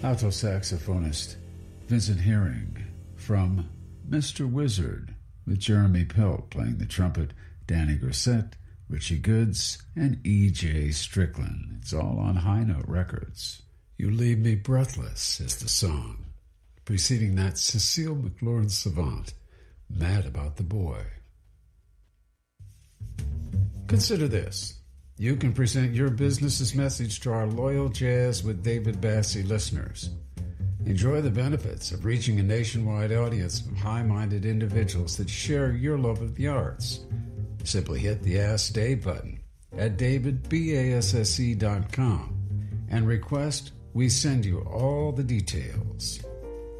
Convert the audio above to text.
alto saxophonist Vincent Herring from Mr. Wizard, with Jeremy Pelt playing the trumpet, Danny Grissett, Richie Goods, and E.J. Strickland. It's all on High Note Records. You Leave Me Breathless is the song. Preceding that, Cecile McLaurin-Savant, Mad About the Boy. Consider this. You can present your business's message to our loyal Jazz with David Bassie listeners. Enjoy the benefits of reaching a nationwide audience of high-minded individuals that share your love of the arts. Simply hit the Ask Dave button at davidbasse.com and request we send you all the details.